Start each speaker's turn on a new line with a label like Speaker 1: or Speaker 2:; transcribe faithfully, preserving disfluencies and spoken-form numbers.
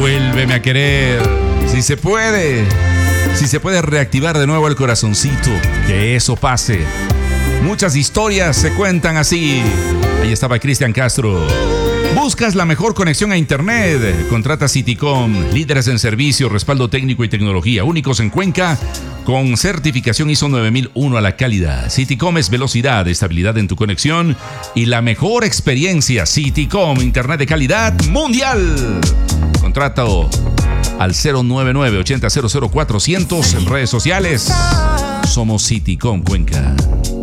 Speaker 1: Vuélveme a querer. Si se puede. Si se puede reactivar de nuevo el corazoncito. Que eso pase. Muchas historias se cuentan así. Ahí estaba Cristian Castro. ¿Buscas la mejor conexión a internet? Contrata Citycom, líderes en servicio, respaldo técnico y tecnología, únicos en Cuenca, con certificación I S O nueve mil uno a la calidad. Citycom es velocidad, estabilidad en tu conexión y la mejor experiencia. Citycom, internet de calidad mundial. Contrata al cero nueve nueve, ochenta, cero cero cuatrocientos en redes sociales. Somos Citycom Cuenca.